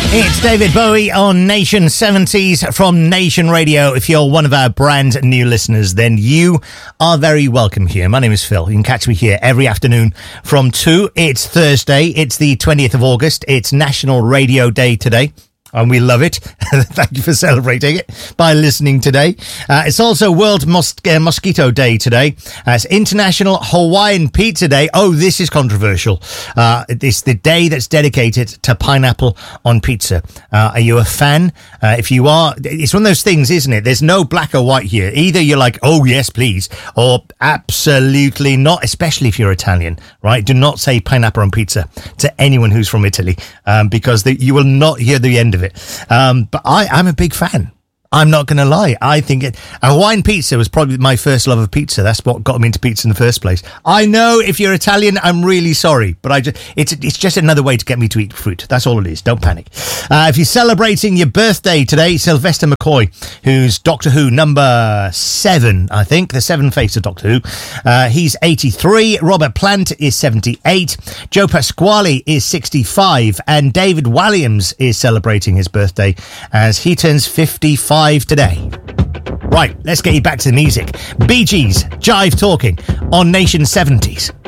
It's David Bowie on Nation 70s from Nation Radio. If you're one of our brand new listeners, then you are very welcome here. My name is Phil. You can catch me here every afternoon from 2. It's Thursday. It's the 20th of August. It's National Radio Day today. And we love it. Thank you for celebrating it by listening today. It's also World Mosquito Day today. It's International Hawaiian Pizza Day. Oh, this is controversial. It's the day that's dedicated to pineapple on pizza. Are you a fan? If you are, it's one of those things, isn't it? There's no black or white here. Either you're like, oh, yes, please, or absolutely not, especially if you're Italian, right? Do not say pineapple on pizza to anyone who's from Italy, because you will not hear the end of it. But I'm a big fan. I'm not going to lie. I think Hawaiian pizza was probably my first love of pizza. That's what got me into pizza in the first place. I know if you're Italian, I'm really sorry, but it's just another way to get me to eat fruit. That's all it is. Don't panic. If you're celebrating your birthday today, Sylvester McCoy, who's Doctor Who number 7, I think, the 7 face of Doctor Who. He's 83. Robert Plant is 78. Joe Pasquale is 65. And David Walliams is celebrating his birthday as he turns 55 today. Right, let's get you back to the music. Bee Gees, Jive Talking on Nation 70s.